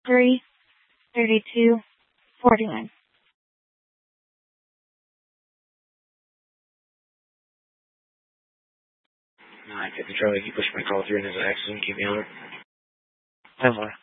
33249. Alright, Captain Charlie, you push my call through and there's an accident, keep me on it. 10-4.